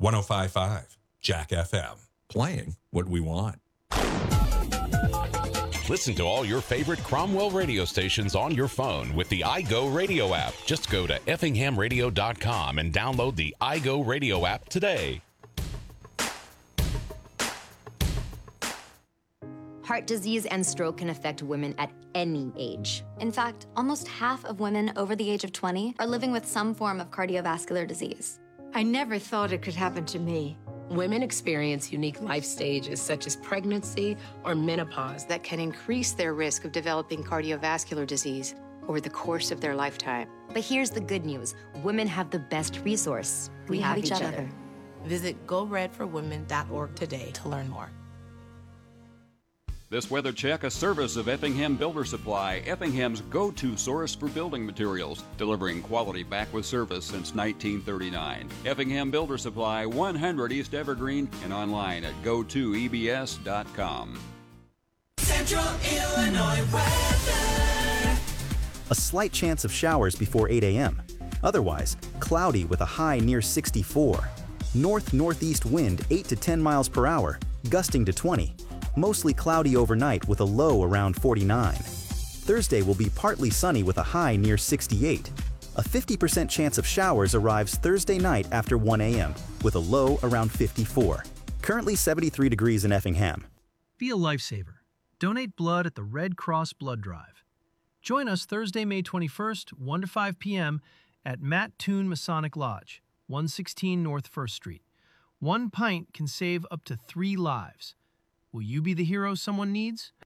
105.5 Jack FM. Playing what we want. Listen to all your favorite Cromwell radio stations on your phone with the iGo Radio app. Just go to effinghamradio.com and download the iGo Radio app today. Heart disease and stroke can affect women at any age. In fact, almost half of women over the age of 20 are living with some form of cardiovascular disease. I never thought it could happen to me. Women experience unique life stages such as pregnancy or menopause that can increase their risk of developing cardiovascular disease over the course of their lifetime. But here's the good news. Women have the best resource. We have each other. Visit GoRedForWomen.org today to learn more. This weather check, a service of Effingham Builder Supply, Effingham's go-to source for building materials, delivering quality back with service since 1939. Effingham Builder Supply, 100 East Evergreen, and online at go2ebs.com. Central Illinois weather. A slight chance of showers before 8 a.m. Otherwise, cloudy with a high near 64. North-northeast wind 8 to 10 miles per hour, gusting to 20. Mostly cloudy overnight with a low around 49. Thursday will be partly sunny with a high near 68. A 50% chance of showers arrives Thursday night after 1 a.m. with a low around 54. Currently 73 degrees in Effingham. Be a lifesaver. Donate blood at the Red Cross Blood Drive. Join us Thursday, May 21st, 1 to 5 p.m. at Matt Toon Masonic Lodge, 116 North 1st Street. 1 pint can save up to 3 lives. Will you be the hero someone needs?